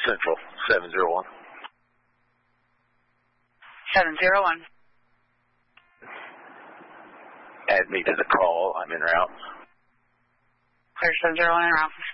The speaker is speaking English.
Central, 701. 701. Add me to the call. I'm en route. Clear 701 en route.